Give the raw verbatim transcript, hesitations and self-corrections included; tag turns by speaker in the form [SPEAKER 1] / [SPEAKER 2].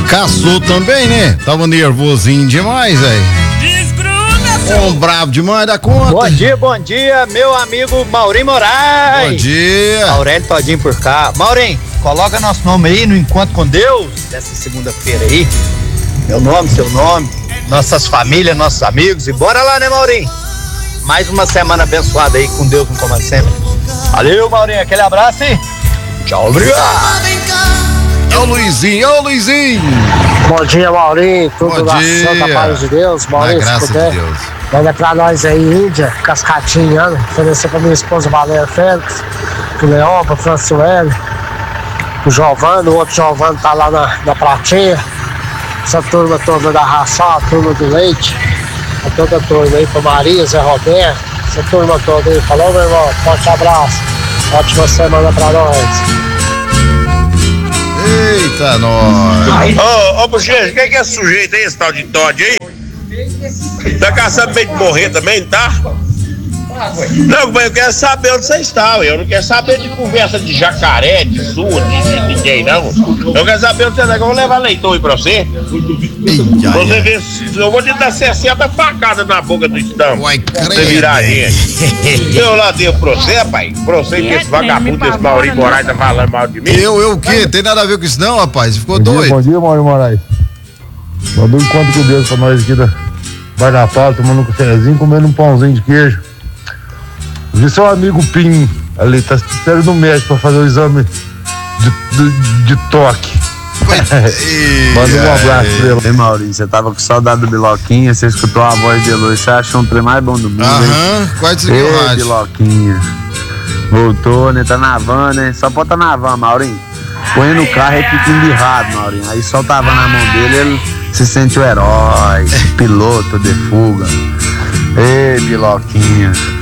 [SPEAKER 1] Caçou também, né? Tava nervosinho demais, velho. Desgruda, um bravo demais da conta.
[SPEAKER 2] Bom dia, bom dia, meu amigo Maurinho Moraes.
[SPEAKER 1] Bom dia.
[SPEAKER 2] Aurélio Todinho por cá. Maurinho, coloca nosso nome aí no Encontro com Deus dessa segunda-feira aí. Meu nome, seu nome, nossas famílias, nossos amigos. E bora lá, né, Maurinho? Mais uma semana abençoada aí com Deus no comando sempre. Valeu, Maurinho, aquele abraço e tchau, obrigado.
[SPEAKER 1] Ô Luizinho, ô Luizinho.
[SPEAKER 3] Bom dia, Maurinho, tudo
[SPEAKER 1] Bom
[SPEAKER 3] na
[SPEAKER 1] dia.
[SPEAKER 3] santa paz de Deus. Maurinho,
[SPEAKER 1] Na
[SPEAKER 3] se
[SPEAKER 1] graça
[SPEAKER 3] puder,
[SPEAKER 1] de Deus.
[SPEAKER 3] manda pra nós aí, Índia, Cascatinha, oferecer pra minha esposa Valéria Félix, pro Leão, pra Franciele, pro Giovano, o outro Giovano tá lá na, na pratinha, essa turma toda da ração, a turma do leite, a toda a turma aí, pra Maria, Zé Roberto, essa turma toda aí. Falou, meu irmão, forte abraço, ótima semana pra nós.
[SPEAKER 1] Eita, nós.
[SPEAKER 4] Ô, ô, Buchecha, quem que é esse sujeito aí, esse tal de Todd aí? Tá caçando meio de morrer também, tá? Não, mas eu quero saber onde você está, eu não quero saber de conversa de jacaré, de sua, de, de ninguém, não. Eu quero saber onde você está, que eu vou levar leitão aí pra você. Você vê, eu vou te dar sessenta facadas na boca do estampo.
[SPEAKER 1] Uai,
[SPEAKER 4] você virar a gente. Eu lá devo pra você, rapaz. Pra você que esse vagabundo, esse Maurinho Moraes tá falando mal de mim.
[SPEAKER 1] Eu, eu o quê? Tem nada a ver com isso não, rapaz. Você ficou
[SPEAKER 5] bom
[SPEAKER 1] doido.
[SPEAKER 5] Dia, bom dia, Maurinho Moraes. Mandou um encontro com Deus pra nós aqui da Barnapal, tomando um cafezinho, comendo um pãozinho de queijo. Vi seu amigo Pinho ali, tá esperando no médico pra fazer o exame de, de, de toque. Manda um abraço pra ele.
[SPEAKER 6] Ei, Maurinho, você tava com saudade do Biloquinha, você escutou a voz de Eloy, você achou um trem mais bom do mundo, hein?
[SPEAKER 1] Aham, quase desligou o rádio.
[SPEAKER 6] Biloquinha. Voltou, né? Tá na van, né? Só pode tá na van, Maurinho. Põe no carro e fica embirrado, Maurinho. Aí solta a van na mão dele, ele se sente o herói, piloto de fuga. Ei, Biloquinha.